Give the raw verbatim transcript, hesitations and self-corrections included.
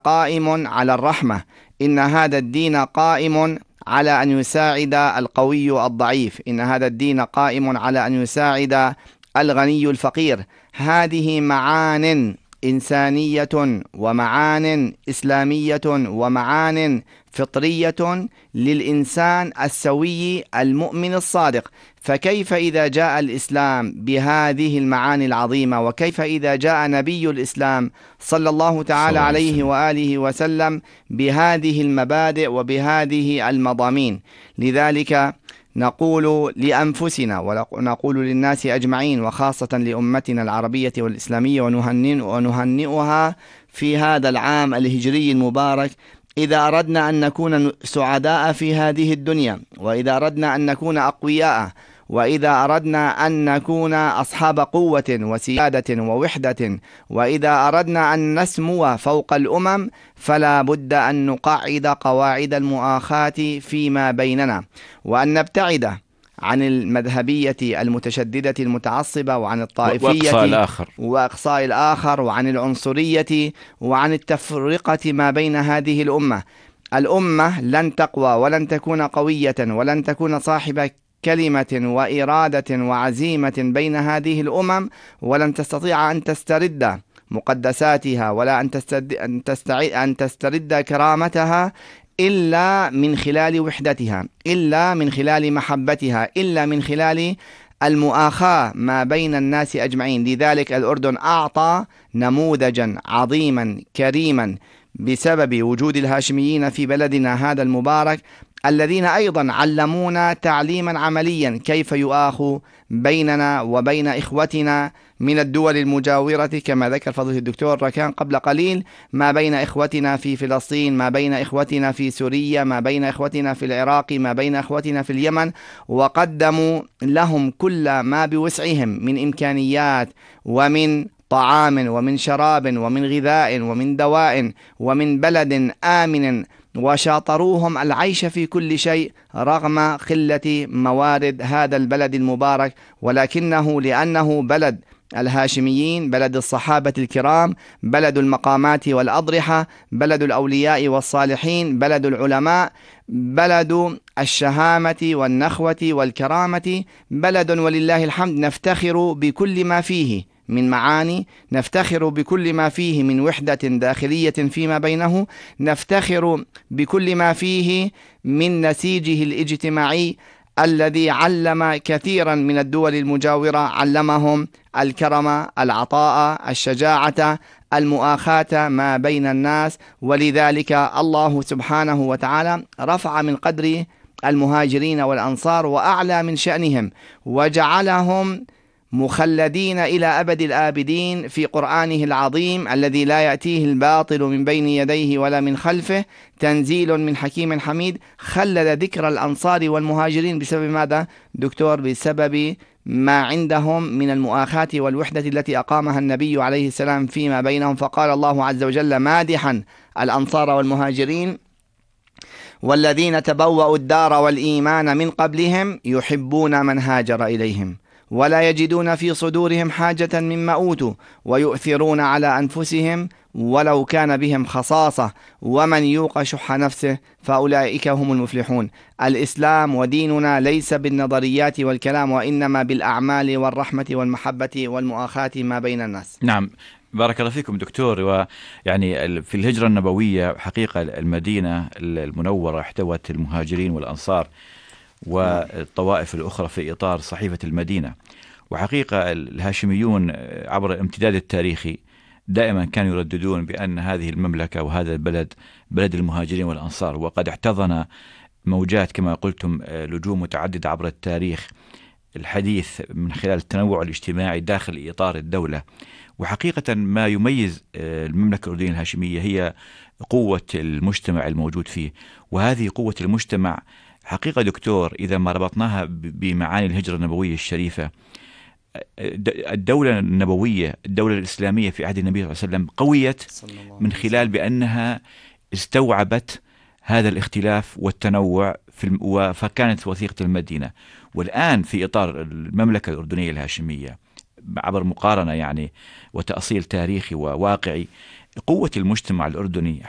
قائم على الرحمة، إن هذا الدين قائم على أن يساعد القوي الضعيف، إن هذا الدين قائم على أن يساعد الغني الفقير. هذه معان إنسانية ومعان إسلامية ومعان فطرية للإنسان السوي المؤمن الصادق. فكيف إذا جاء الإسلام بهذه المعاني العظيمة، وكيف إذا جاء نبي الإسلام صلى الله تعالى عليه وآله وسلم بهذه المبادئ وبهذه المضامين. لذلك نقول لأنفسنا ونقول للناس أجمعين، وخاصة لأمتنا العربية والإسلامية، ونهنئها في هذا العام الهجري المبارك: إذا أردنا أن نكون سعداء في هذه الدنيا، وإذا أردنا أن نكون أقوياء، وإذا أردنا أن نكون أصحاب قوة وسيادة ووحدة، وإذا أردنا أن نسمو فوق الأمم، فلا بد أن نقعد قواعد المؤاخاة فيما بيننا، وأن نبتعد عن المذهبية المتشددة المتعصبة، وعن الطائفية وأقصاء الآخر وأقصاء الآخر، وعن العنصرية، وعن التفرقة ما بين هذه الأمة. الأمة لن تقوى ولن تكون قوية ولن تكون صاحبة كلمة وإرادة وعزيمة بين هذه الأمم، ولن تستطيع أن تسترد مقدساتها ولا أن تسترد, أن تستعد أن تسترد كرامتها إلا من خلال وحدتها، إلا من خلال محبتها، إلا من خلال المؤاخاة ما بين الناس أجمعين. لذلك الأردن أعطى نموذجا عظيما كريما بسبب وجود الهاشميين في بلدنا هذا المبارك، الذين أيضا علمونا تعليما عمليا كيف يؤاخوا بيننا وبين إخوتنا من الدول المجاورة، كما ذكر فضيلة الدكتور ركان قبل قليل، ما بين إخوتنا في فلسطين، ما بين إخوتنا في سوريا، ما بين إخوتنا في العراق، ما بين إخوتنا في اليمن، وقدموا لهم كل ما بوسعهم من إمكانيات ومن طعام ومن شراب ومن غذاء ومن دواء ومن بلد آمن، وشاطروهم العيش في كل شيء رغم قلة موارد هذا البلد المبارك. ولكنه لأنه بلد الهاشميين، بلد الصحابة الكرام، بلد المقامات والأضرحة، بلد الأولياء والصالحين، بلد العلماء، بلد الشهامة والنخوة والكرامة، بلد ولله الحمد نفتخر بكل ما فيه من معاني، نفتخر بكل ما فيه من وحدة داخلية فيما بينه، نفتخر بكل ما فيه من نسيجه الاجتماعي الذي علم كثيرا من الدول المجاورة، علمهم الكرم، العطاء، الشجاعة، المؤاخاة ما بين الناس. ولذلك الله سبحانه وتعالى رفع من قدر المهاجرين والأنصار وأعلى من شأنهم، وجعلهم مخلدين إلى أبد الآبدين في قرآنه العظيم الذي لا يأتيه الباطل من بين يديه ولا من خلفه، تنزيل من حكيم حميد. خلد ذكر الأنصار والمهاجرين بسبب ماذا دكتور؟ بسبب ما عندهم من المؤاخاة والوحدة التي أقامها النبي عليه السلام فيما بينهم. فقال الله عز وجل مادحا الأنصار والمهاجرين: والذين تبوأوا الدار والإيمان من قبلهم يحبون من هاجر إليهم ولا يجدون في صدورهم حاجة مما أوتوا ويؤثرون على أنفسهم ولو كان بهم خصاصة ومن يوق شح نفسه فأولئك هم المفلحون. الإسلام وديننا ليس بالنظريات والكلام، وإنما بالأعمال والرحمة والمحبة والمؤاخاة ما بين الناس. نعم، بارك الله فيكم دكتور. ويعني في الهجرة النبوية حقيقة المدينة المنورة احتوت المهاجرين والأنصار والطوائف الأخرى في إطار صحيفة المدينة. وحقيقة الهاشميون عبر الامتداد التاريخي دائما كانوا يرددون بأن هذه المملكة وهذا البلد بلد المهاجرين والأنصار، وقد احتضن موجات كما قلتم لجوم متعددة عبر التاريخ الحديث من خلال التنوع الاجتماعي داخل إطار الدولة. وحقيقة ما يميز المملكة الأردنية الهاشمية هي قوة المجتمع الموجود فيه، وهذه قوة المجتمع حقيقة دكتور إذا ما ربطناها بمعاني الهجرة النبوية الشريفة، الدولة النبوية الدولة الإسلامية في عهد النبي صلى الله عليه وسلم قويت من خلال بأنها استوعبت هذا الاختلاف والتنوع في فكانت وثيقة المدينة. والآن في إطار المملكة الأردنية الهاشمية عبر مقارنة يعني وتأصيل تاريخي وواقعي، قوة المجتمع الأردني